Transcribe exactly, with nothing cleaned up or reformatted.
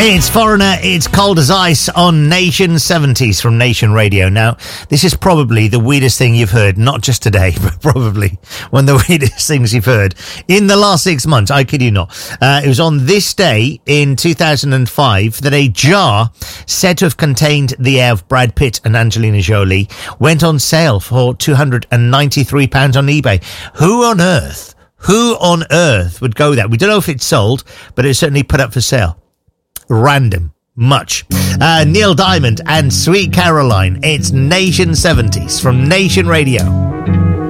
It's Foreigner, it's Cold as Ice on Nation seventies from Nation Radio. Now, this is probably the weirdest thing you've heard, not just today, but probably one of the weirdest things you've heard in the last six months. I kid you not. Uh, it was on this day in two thousand five that a jar said to have contained the air of Brad Pitt and Angelina Jolie went on sale for two hundred ninety-three pounds on eBay. Who on earth, who on earth would go there? We don't know if it's sold, but it's certainly put up for sale. Random. Much. Uh, Neil Diamond and Sweet Caroline. It's Nation seventies from Nation Radio.